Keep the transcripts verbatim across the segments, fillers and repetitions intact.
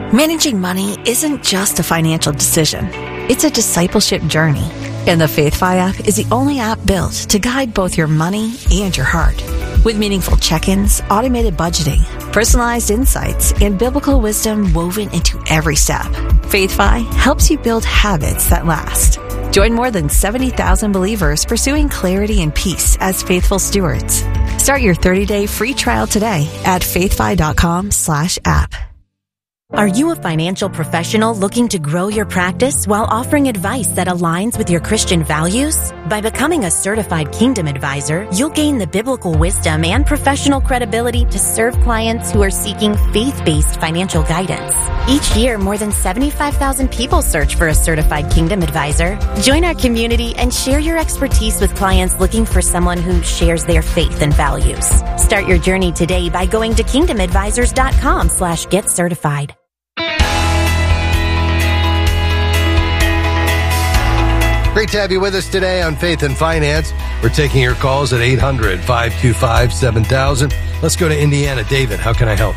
Managing money isn't just a financial decision. It's a discipleship journey. And the FaithFi app is the only app built to guide both your money and your heart. With meaningful check-ins, automated budgeting, personalized insights, and biblical wisdom woven into every step, FaithFi helps you build habits that last. Join more than seventy thousand believers pursuing clarity and peace as faithful stewards. Start your thirty-day free trial today at faithfi.com slash app. Are you a financial professional looking to grow your practice while offering advice that aligns with your Christian values? By becoming a certified Kingdom Advisor, you'll gain the biblical wisdom and professional credibility to serve clients who are seeking faith-based financial guidance. Each year, more than seventy-five thousand people search for a certified Kingdom Advisor. Join our community and share your expertise with clients looking for someone who shares their faith and values. Start your journey today by going to kingdomadvisors.com slash get certified. Great to have you with us today on Faith and Finance. We're taking your calls at eight hundred, five two five, seven thousand. Let's go to Indiana. David, how can I help?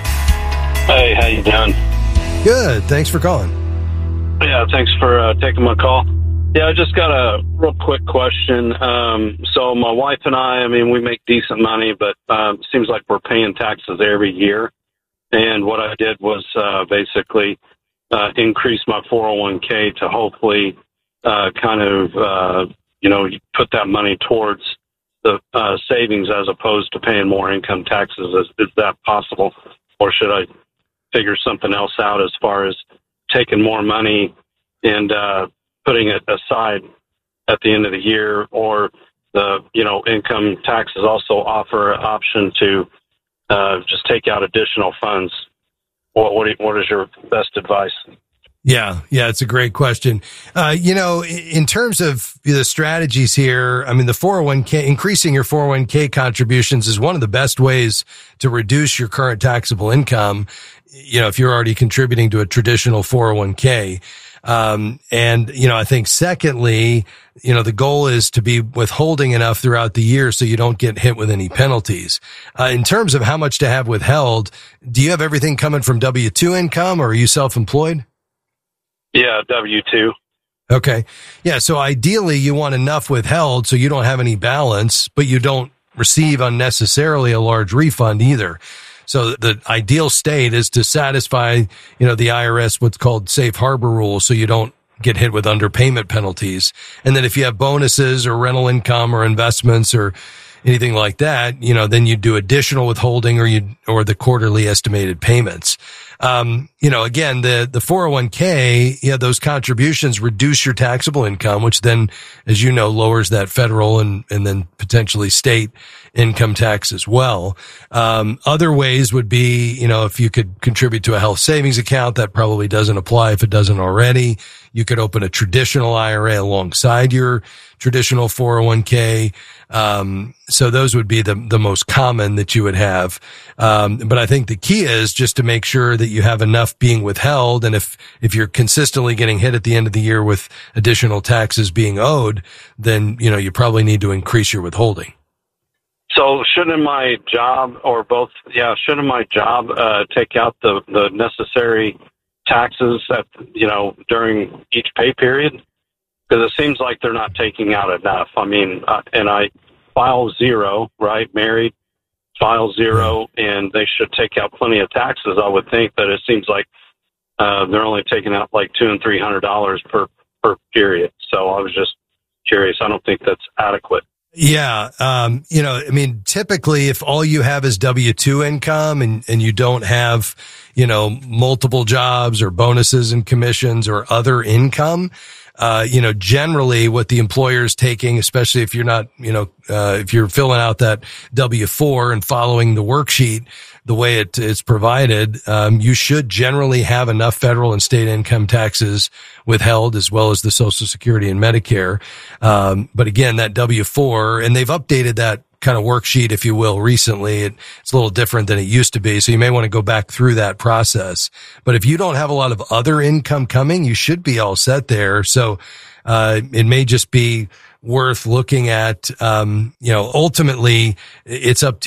Hey, how you doing? Good. Thanks for calling. Yeah, thanks for uh, taking my call. Yeah, I just got a real quick question. Um, so my wife and I, I mean, we make decent money, but uh, it seems like we're paying taxes every year. And what I did was uh, basically uh, increase my four oh one k to hopefully uh, kind of, uh, you know, put that money towards the uh, savings as opposed to paying more income taxes. Is, is that possible? Or should I figure something else out as far as taking more money and uh, putting it aside at the end of the year? Or the, you know, income taxes also offer an option to uh, just take out additional funds. What, what, what is your best advice? Yeah, yeah, it's a great question. Uh, you know, in terms of the strategies here, I mean, the four oh one k, increasing your four oh one k contributions is one of the best ways to reduce your current taxable income. You know, if you're already contributing to a traditional four oh one k. Um, and, you know, I think secondly, you know, the goal is to be withholding enough throughout the year so you don't get hit with any penalties. Uh, in terms of how much to have withheld, do you have everything coming from W two income or are you self-employed? Yeah, W two. Okay. Yeah. So ideally you want enough withheld so you don't have any balance, but you don't receive unnecessarily a large refund either. So the ideal state is to satisfy, you know, the I R S, what's called safe harbor rule. So you don't get hit with underpayment penalties. And then if you have bonuses or rental income or investments or anything like that, you know, then you do additional withholding or you, or the quarterly estimated payments. Um, you know, again, the, the four oh one k, yeah, those contributions reduce your taxable income, which then, as you know, lowers that federal and, and then potentially state income tax as well. Um, other ways would be, you know, if you could contribute to a health savings account, that probably doesn't apply if it doesn't already. You could open a traditional I R A alongside your traditional four oh one k. Um, so those would be the, the most common that you would have. Um, but I think the key is just to make sure that you have enough being withheld. And if, if you're consistently getting hit at the end of the year with additional taxes being owed, then, you know, you probably need to increase your withholding. So shouldn't my job or both, yeah, shouldn't my job, uh, take out the, the necessary taxes at, you know, during each pay period? Because it seems like they're not taking out enough. I mean, uh, and I file zero, right? Married, file zero, and they should take out plenty of taxes, I would think, but it seems like uh, they're only taking out like two and three hundred dollars per per period. So I was just curious. I don't think that's adequate. Yeah. Um, you know, I mean, typically if all you have is W two income and, and you don't have, you know, multiple jobs or bonuses and commissions or other income, Uh, you know, generally what the employer is taking, especially if you're not, you know, uh, if you're filling out that W four and following the worksheet the way it is provided, um, you should generally have enough federal and state income taxes withheld as well as the Social Security and Medicare. Um, but again, that W four, and they've updated that kind of worksheet, if you will, recently. It, it's a little different than it used to be. So you may want to go back through that process. But if you don't have a lot of other income coming, you should be all set there. So, uh, it may just be worth looking at, um, you know, ultimately it's up to